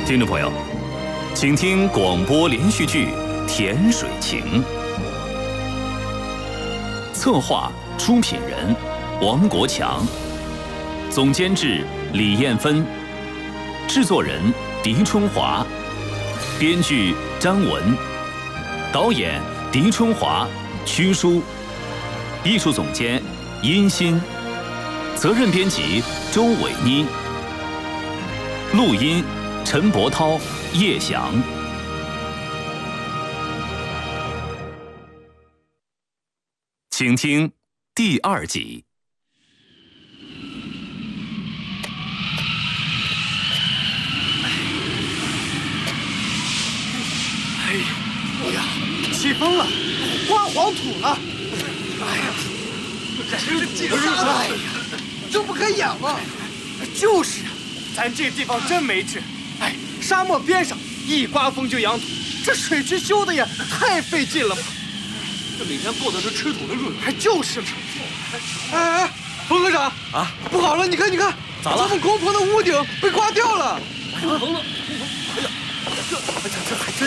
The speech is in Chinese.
听众朋友，请听广播连续剧《甜水情》，策划、出品人王国强，总监制李艳芬，制作人狄春华，编剧张文，导演狄春华、屈舒，艺术总监殷鑫，责任编辑周伟妮，录音陈伯涛、叶翔。请听第2集。 哎呀，起风了，刮黄土了。哎呀，哎呀，这不开眼吗？就是啊，咱这地方真没治。哎，沙漠边上一刮风就扬土，这水池修的也太费劲了吧？ 这每天过的是吃土的日子。 还就是嘛。哎，冯科长啊，不好了！你看， 咋了？ 咱们工棚的屋顶被刮掉了。 疼了！哎呀，这还真